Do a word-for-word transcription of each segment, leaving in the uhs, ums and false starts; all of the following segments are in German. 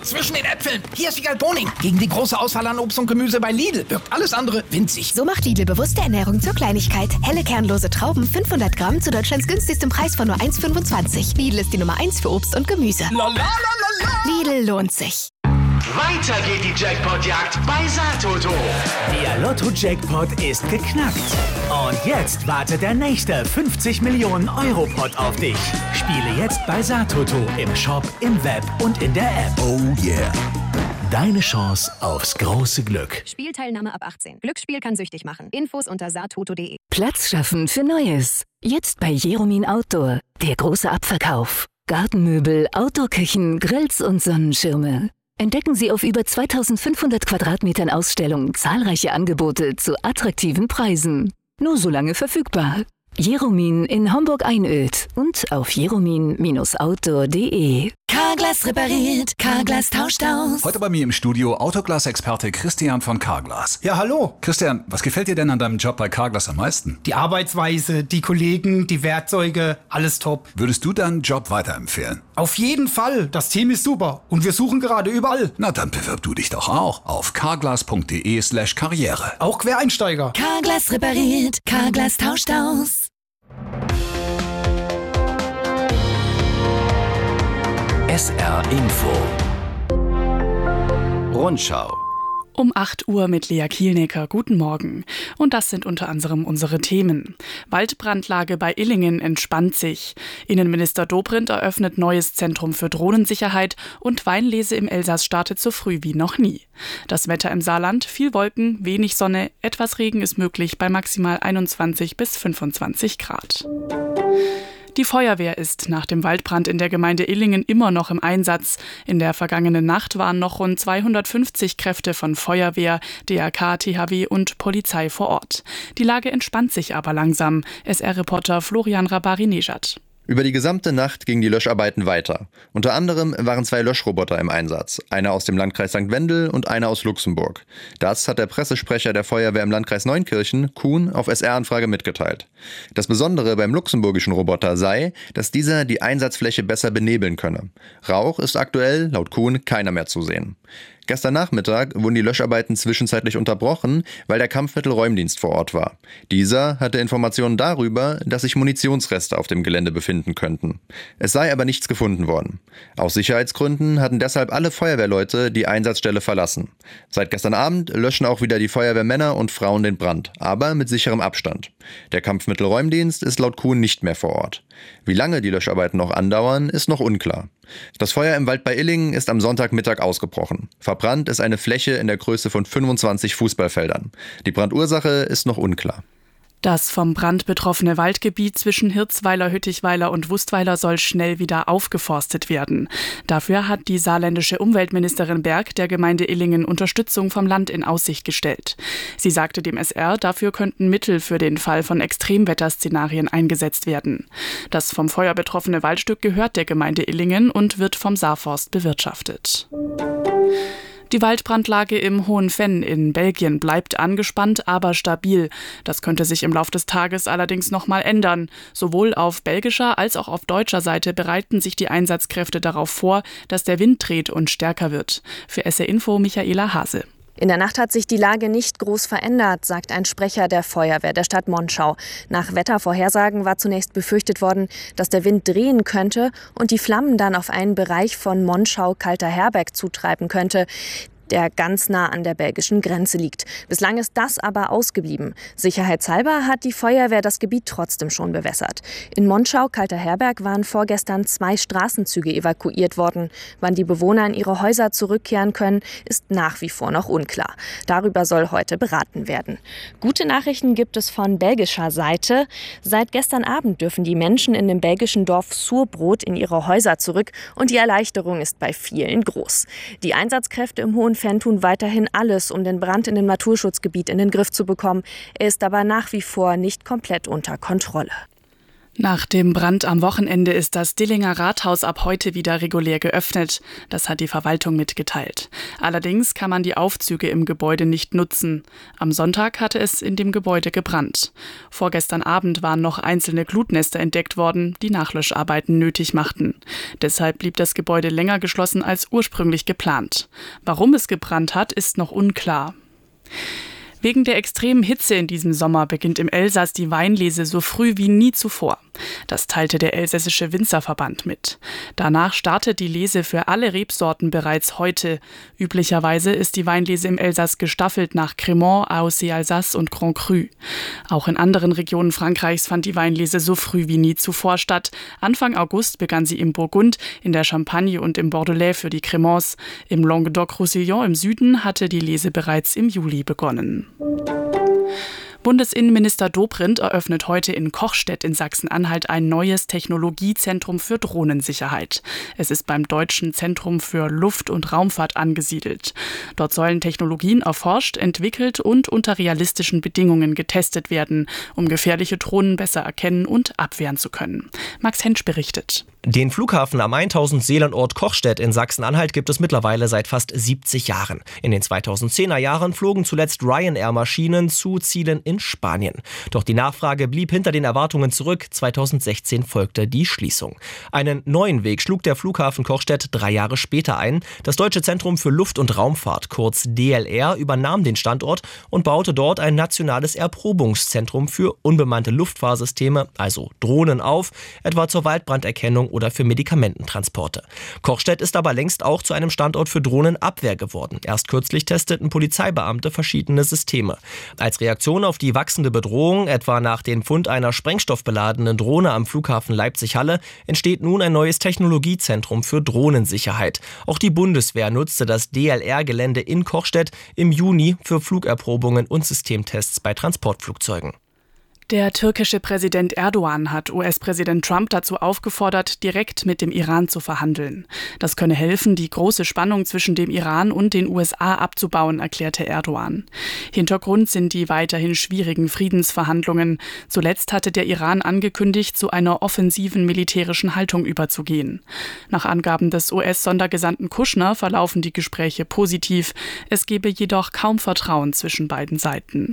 zwischen den Äpfeln. Hier ist Wiegald Boning. Gegen die große Auswahl an Obst und Gemüse bei Lidl wirkt alles andere winzig. So macht Lidl bewusste Ernährung zur Kleinigkeit. Helle kernlose Trauben fünfhundert Gramm zu Deutschlands günstigstem Preis von nur eins Komma fünfundzwanzig. Lidl ist die Nummer eins für Obst und Gemüse. La, la, la, la, la. Lidl lohnt sich. Weiter geht die Jackpot-Jagd bei Satoto. Der Lotto-Jackpot ist geknackt. Und jetzt wartet der nächste fünfzig Millionen Euro Pot auf dich. Spiele jetzt bei Satoto im Shop, im Web und in der App. Oh yeah. Deine Chance aufs große Glück. Spielteilnahme ab achtzehn. Glücksspiel kann süchtig machen. Infos unter satoto punkt de. Platz schaffen für Neues. Jetzt bei Jeromin Outdoor. Der große Abverkauf. Gartenmöbel, Outdoor-Küchen, Grills und Sonnenschirme. Entdecken Sie auf über zweitausendfünfhundert Quadratmetern Ausstellung zahlreiche Angebote zu attraktiven Preisen. Nur so lange verfügbar. Jeromin in Homburg-Einöd und auf jeromin Outdoor punkt de. Carglass repariert, Carglass tauscht aus. Heute bei mir im Studio Autoglas-Experte Christian von Carglass. Ja, hallo. Christian, was gefällt dir denn an deinem Job bei Carglass am meisten? Die Arbeitsweise, die Kollegen, die Werkzeuge, alles top. Würdest du deinen Job weiterempfehlen? Auf jeden Fall. Das Team ist super und wir suchen gerade überall. Na, dann bewirb du dich doch auch auf carglass punkt de slash karriere. Auch Quereinsteiger. Carglass repariert, Carglass tauscht aus. S R Info Rundschau Um acht Uhr mit Lea Kielnecker. Guten Morgen. Und das sind unter anderem unsere Themen. Waldbrandlage bei Illingen entspannt sich. Innenminister Dobrindt eröffnet neues Zentrum für Drohnensicherheit und Weinlese im Elsass startet so früh wie noch nie. Das Wetter im Saarland, viel Wolken, wenig Sonne, etwas Regen ist möglich bei maximal einundzwanzig bis fünfundzwanzig Grad. Die Feuerwehr ist nach dem Waldbrand in der Gemeinde Illingen immer noch im Einsatz. In der vergangenen Nacht waren noch rund zweihundertfünfzig Kräfte von Feuerwehr, D R K, T H W und Polizei vor Ort. Die Lage entspannt sich aber langsam. S R-Reporter Florian Rabari-Nejad. Über die gesamte Nacht gingen die Löscharbeiten weiter. Unter anderem waren zwei Löschroboter im Einsatz. Einer aus dem Landkreis Sankt Wendel und einer aus Luxemburg. Das hat der Pressesprecher der Feuerwehr im Landkreis Neunkirchen, Kuhn, auf S R-Anfrage mitgeteilt. Das Besondere beim luxemburgischen Roboter sei, dass dieser die Einsatzfläche besser benebeln könne. Rauch ist aktuell, laut Kuhn, keiner mehr zu sehen. Gestern Nachmittag wurden die Löscharbeiten zwischenzeitlich unterbrochen, weil der Kampfmittelräumdienst vor Ort war. Dieser hatte Informationen darüber, dass sich Munitionsreste auf dem Gelände befinden könnten. Es sei aber nichts gefunden worden. Aus Sicherheitsgründen hatten deshalb alle Feuerwehrleute die Einsatzstelle verlassen. Seit gestern Abend löschen auch wieder die Feuerwehrmänner und Frauen den Brand, aber mit sicherem Abstand. Der Kampfmittelräumdienst ist laut Kuhn nicht mehr vor Ort. Wie lange die Löscharbeiten noch andauern, ist noch unklar. Das Feuer im Wald bei Illingen ist am Sonntagmittag ausgebrochen. Verbrannt ist eine Fläche in der Größe von fünfundzwanzig Fußballfeldern. Die Brandursache ist noch unklar. Das vom Brand betroffene Waldgebiet zwischen Hirzweiler, Hüttichweiler und Wustweiler soll schnell wieder aufgeforstet werden. Dafür hat die saarländische Umweltministerin Berg der Gemeinde Illingen Unterstützung vom Land in Aussicht gestellt. Sie sagte dem S R, dafür könnten Mittel für den Fall von Extremwetterszenarien eingesetzt werden. Das vom Feuer betroffene Waldstück gehört der Gemeinde Illingen und wird vom Saarforst bewirtschaftet. Die Waldbrandlage im Hohen Venn in Belgien bleibt angespannt, aber stabil. Das könnte sich im Lauf des Tages allerdings noch mal ändern. Sowohl auf belgischer als auch auf deutscher Seite bereiten sich die Einsatzkräfte darauf vor, dass der Wind dreht und stärker wird. Für S R Info Michaela Hase. In der Nacht hat sich die Lage nicht groß verändert, sagt ein Sprecher der Feuerwehr der Stadt Monschau. Nach Wettervorhersagen war zunächst befürchtet worden, dass der Wind drehen könnte und die Flammen dann auf einen Bereich von Monschau-Kalter-Herberg zutreiben könnte, der ganz nah an der belgischen Grenze liegt. Bislang ist das aber ausgeblieben. Sicherheitshalber hat die Feuerwehr das Gebiet trotzdem schon bewässert. In Monschau-Kalter-Herberg waren vorgestern zwei Straßenzüge evakuiert worden. Wann die Bewohner in ihre Häuser zurückkehren können, ist nach wie vor noch unklar. Darüber soll heute beraten werden. Gute Nachrichten gibt es von belgischer Seite. Seit gestern Abend dürfen die Menschen in dem belgischen Dorf Surbrot in ihre Häuser zurück und die Erleichterung ist bei vielen groß. Die Einsatzkräfte im Hohen Venn tun weiterhin alles, um den Brand in dem Naturschutzgebiet in den Griff zu bekommen. Er ist aber nach wie vor nicht komplett unter Kontrolle. Nach dem Brand am Wochenende ist das Dillinger Rathaus ab heute wieder regulär geöffnet. Das hat die Verwaltung mitgeteilt. Allerdings kann man die Aufzüge im Gebäude nicht nutzen. Am Sonntag hatte es in dem Gebäude gebrannt. Vorgestern Abend waren noch einzelne Glutnester entdeckt worden, die Nachlöscharbeiten nötig machten. Deshalb blieb das Gebäude länger geschlossen als ursprünglich geplant. Warum es gebrannt hat, ist noch unklar. Wegen der extremen Hitze in diesem Sommer beginnt im Elsass die Weinlese so früh wie nie zuvor. Das teilte der Elsässische Winzerverband mit. Danach startet die Lese für alle Rebsorten bereits heute. Üblicherweise ist die Weinlese im Elsass gestaffelt nach Crémant, A O C Alsace und Grand Cru. Auch in anderen Regionen Frankreichs fand die Weinlese so früh wie nie zuvor statt. Anfang August begann sie im Burgund, in der Champagne und im Bordelais für die Crémants. Im Languedoc-Roussillon im Süden hatte die Lese bereits im Juli begonnen. Bundesinnenminister Dobrindt eröffnet heute in Kochstedt in Sachsen-Anhalt ein neues Technologiezentrum für Drohnensicherheit. Es ist beim Deutschen Zentrum für Luft- und Raumfahrt angesiedelt. Dort sollen Technologien erforscht, entwickelt und unter realistischen Bedingungen getestet werden, um gefährliche Drohnen besser erkennen und abwehren zu können. Max Hensch berichtet. Den Flughafen am tausend Seelenort Kochstedt in Sachsen-Anhalt gibt es mittlerweile seit fast siebzig Jahren. In den zweitausendzehner Jahren flogen zuletzt Ryanair-Maschinen zu Zielen in Spanien. Doch die Nachfrage blieb hinter den Erwartungen zurück. zweitausendsechzehn folgte die Schließung. Einen neuen Weg schlug der Flughafen Kochstedt drei Jahre später ein. Das Deutsche Zentrum für Luft- und Raumfahrt, kurz D L R, übernahm den Standort und baute dort ein nationales Erprobungszentrum für unbemannte Luftfahrsysteme, also Drohnen, auf, etwa zur Waldbranderkennung oder für Medikamententransporte. Kochstedt ist aber längst auch zu einem Standort für Drohnenabwehr geworden. Erst kürzlich testeten Polizeibeamte verschiedene Systeme. Als Reaktion auf die wachsende Bedrohung, etwa nach dem Fund einer sprengstoffbeladenen Drohne am Flughafen Leipzig-Halle, entsteht nun ein neues Technologiezentrum für Drohnensicherheit. Auch die Bundeswehr nutzte das D L R-Gelände in Kochstedt im Juni für Flugerprobungen und Systemtests bei Transportflugzeugen. Der türkische Präsident Erdogan hat U S-Präsident Trump dazu aufgefordert, direkt mit dem Iran zu verhandeln. Das könne helfen, die große Spannung zwischen dem Iran und den U S A abzubauen, erklärte Erdogan. Hintergrund sind die weiterhin schwierigen Friedensverhandlungen. Zuletzt hatte der Iran angekündigt, zu einer offensiven militärischen Haltung überzugehen. Nach Angaben des U S-Sondergesandten Kushner verlaufen die Gespräche positiv. Es gebe jedoch kaum Vertrauen zwischen beiden Seiten.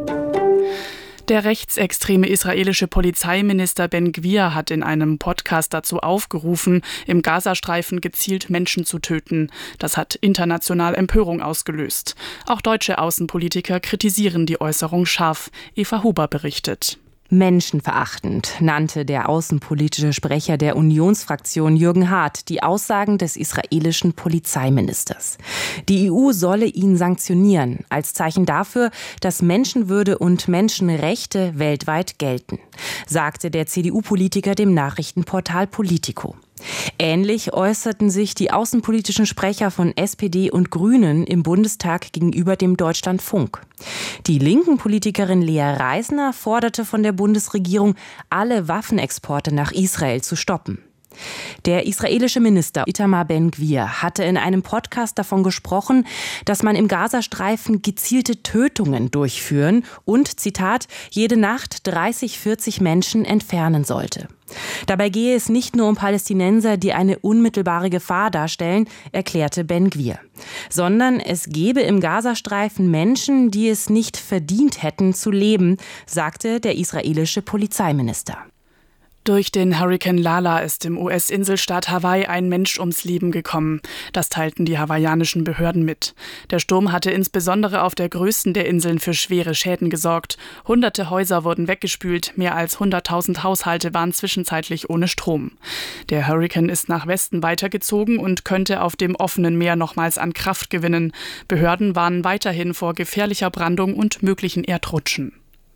Der rechtsextreme israelische Polizeiminister Ben Gvir hat in einem Podcast dazu aufgerufen, im Gazastreifen gezielt Menschen zu töten. Das hat international Empörung ausgelöst. Auch deutsche Außenpolitiker kritisieren die Äußerung scharf. Eva Huber berichtet. Menschenverachtend nannte der außenpolitische Sprecher der Unionsfraktion Jürgen Hart die Aussagen des israelischen Polizeiministers. Die E U solle ihn sanktionieren, als Zeichen dafür, dass Menschenwürde und Menschenrechte weltweit gelten, sagte der C D U-Politiker dem Nachrichtenportal Politico. Ähnlich äußerten sich die außenpolitischen Sprecher von S P D und Grünen im Bundestag gegenüber dem Deutschlandfunk. Die linken Politikerin Lea Reisner forderte von der Bundesregierung, alle Waffenexporte nach Israel zu stoppen. Der israelische Minister Itamar Ben-Gvir hatte in einem Podcast davon gesprochen, dass man im Gazastreifen gezielte Tötungen durchführen und, Zitat, jede Nacht dreißig, vierzig Menschen entfernen sollte. Dabei gehe es nicht nur um Palästinenser, die eine unmittelbare Gefahr darstellen, erklärte Ben-Gvir, sondern es gebe im Gazastreifen Menschen, die es nicht verdient hätten zu leben, sagte der israelische Polizeiminister. Durch den Hurrikan Lala ist im U S-Inselstaat Hawaii ein Mensch ums Leben gekommen. Das teilten die hawaiianischen Behörden mit. Der Sturm hatte insbesondere auf der größten der Inseln für schwere Schäden gesorgt. Hunderte Häuser wurden weggespült, mehr als hunderttausend Haushalte waren zwischenzeitlich ohne Strom. Der Hurrikan ist nach Westen weitergezogen und könnte auf dem offenen Meer nochmals an Kraft gewinnen. Behörden warnen weiterhin vor gefährlicher Brandung und möglichen Erdrutschen.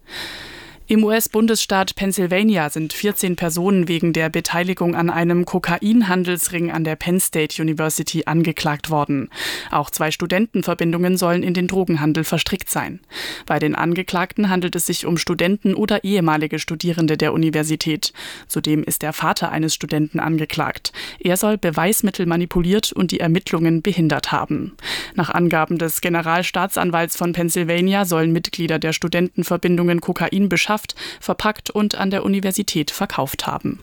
Im U S-Bundesstaat Pennsylvania sind vierzehn Personen wegen der Beteiligung an einem Kokainhandelsring an der Penn State University angeklagt worden. Auch zwei Studentenverbindungen sollen in den Drogenhandel verstrickt sein. Bei den Angeklagten handelt es sich um Studenten oder ehemalige Studierende der Universität. Zudem ist der Vater eines Studenten angeklagt. Er soll Beweismittel manipuliert und die Ermittlungen behindert haben. Nach Angaben des Generalstaatsanwalts von Pennsylvania sollen Mitglieder der Studentenverbindungen Kokain beschaffen beschafft, verpackt und an der Universität verkauft haben.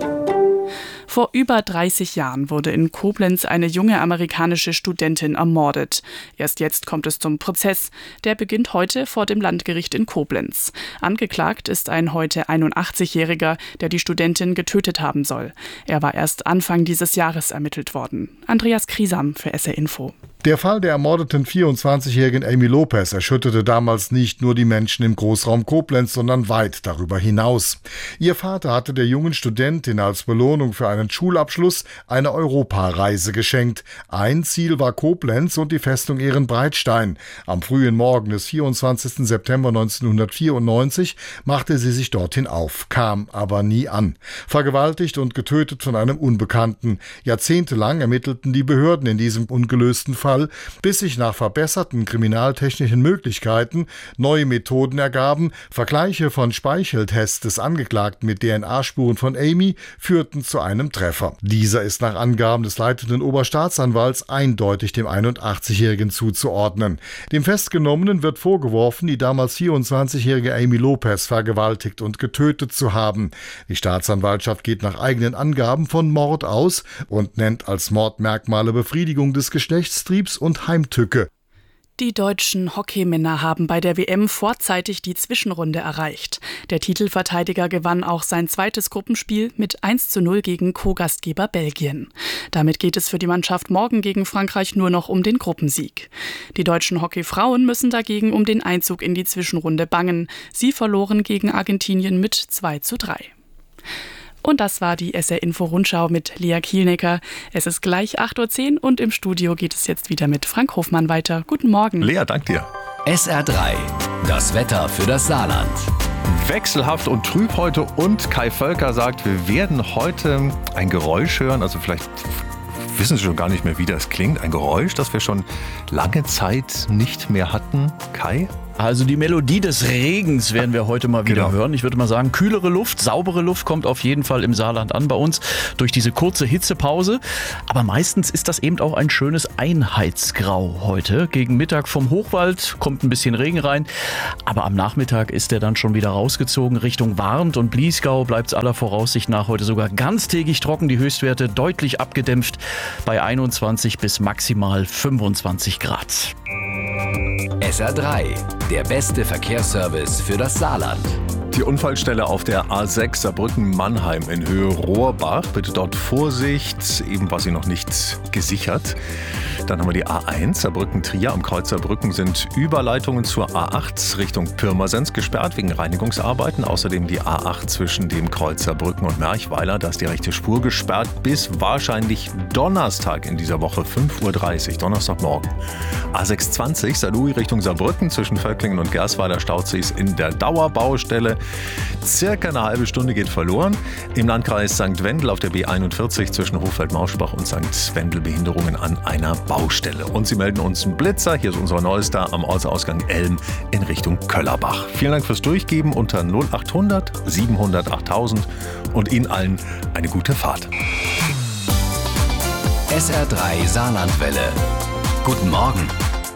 Vor über dreißig Jahren wurde in Koblenz eine junge amerikanische Studentin ermordet. Erst jetzt kommt es zum Prozess. Der beginnt heute vor dem Landgericht in Koblenz. Angeklagt ist ein heute einundachtzigjähriger, der die Studentin getötet haben soll. Er war erst Anfang dieses Jahres ermittelt worden. Andreas Kriesam für S R Info. Der Fall der ermordeten vierundzwanzigjährigen Amy Lopez erschütterte damals nicht nur die Menschen im Großraum Koblenz, sondern weit darüber hinaus. Ihr Vater hatte der jungen Studentin als Belohnung für einen Schulabschluss eine Europareise geschenkt. Ein Ziel war Koblenz und die Festung Ehrenbreitstein. Am frühen Morgen des vierundzwanzigsten September neunzehnhundertvierundneunzig machte sie sich dorthin auf, kam aber nie an. Vergewaltigt und getötet von einem Unbekannten. Jahrzehntelang ermittelten die Behörden in diesem ungelösten Fall, bis sich nach verbesserten kriminaltechnischen Möglichkeiten neue Methoden ergaben. Vergleiche von Speicheltests des Angeklagten mit D N A-Spuren von Amy führten zu einem Treffer. Dieser ist nach Angaben des leitenden Oberstaatsanwalts eindeutig dem einundachtzigjährigen zuzuordnen. Dem Festgenommenen wird vorgeworfen, die damals vierundzwanzigjährige Amy Lopez vergewaltigt und getötet zu haben. Die Staatsanwaltschaft geht nach eigenen Angaben von Mord aus und nennt als Mordmerkmale Befriedigung des Geschlechtstriebs und Heimtücke. Die deutschen Hockeymänner haben bei der W M vorzeitig die Zwischenrunde erreicht. Der Titelverteidiger gewann auch sein zweites Gruppenspiel mit eins zu null gegen Co-Gastgeber Belgien. Damit geht es für die Mannschaft morgen gegen Frankreich nur noch um den Gruppensieg. Die deutschen Hockeyfrauen müssen dagegen um den Einzug in die Zwischenrunde bangen. Sie verloren gegen Argentinien mit zwei zu drei. Und das war die S R-Info-Rundschau mit Lea Kielnecker. Es ist gleich acht Uhr zehn und im Studio geht es jetzt wieder mit Frank Hofmann weiter. Guten Morgen. Lea, dank dir. S R drei, das Wetter für das Saarland. Wechselhaft und trüb heute und Kai Völker sagt, wir werden heute ein Geräusch hören, also vielleicht wissen Sie schon gar nicht mehr, wie das klingt. Ein Geräusch, das wir schon lange Zeit nicht mehr hatten. Kai? Also die Melodie des Regens werden wir heute mal wieder genau. hören. Ich würde mal sagen, kühlere Luft, saubere Luft kommt auf jeden Fall im Saarland an bei uns durch diese kurze Hitzepause. Aber meistens ist das eben auch ein schönes Einheitsgrau heute. Gegen Mittag vom Hochwald kommt ein bisschen Regen rein. Aber am Nachmittag ist der dann schon wieder rausgezogen. Richtung Warnt und Bliesgau bleibt es aller Voraussicht nach heute sogar ganztägig trocken. Die Höchstwerte deutlich abgedämpft bei einundzwanzig bis maximal fünfundzwanzig Grad. S R drei, der beste Verkehrsservice für das Saarland. Die Unfallstelle auf der A sechs Saarbrücken-Mannheim in Höhe Rohrbach. Bitte dort Vorsicht, eben war sie noch nicht gesichert. Dann haben wir die A eins Saarbrücken-Trier. Am Kreuz Saarbrücken sind Überleitungen zur A acht Richtung Pirmasens gesperrt wegen Reinigungsarbeiten. Außerdem die A acht zwischen dem Kreuz Saarbrücken und Merchweiler. Da ist die rechte Spur gesperrt bis wahrscheinlich Donnerstag in dieser Woche, fünf Uhr dreißig, Donnerstagmorgen. A sechshundertzwanzig Saarlouis Richtung Saarbrücken zwischen Völklingen und Gersweiler staut sich in der Dauerbaustelle. Circa eine halbe Stunde geht verloren. Im Landkreis Sankt Wendel auf der B einundvierzig zwischen Hofeld-Mauschbach und Sankt Wendel Behinderungen an einer Baustelle. Und Sie melden uns einen Blitzer. Hier ist unser neuester am Ortsausgang Elm in Richtung Köllerbach. Vielen Dank fürs Durchgeben unter null achthundert siebenhundert achttausend und Ihnen allen eine gute Fahrt. S R drei Saarlandwelle. Guten Morgen.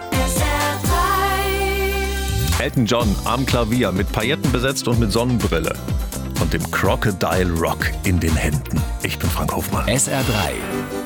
Elton John am Klavier mit Pailletten besetzt und mit Sonnenbrille und dem Crocodile Rock in den Händen. Ich bin Frank Hofmann. S R drei.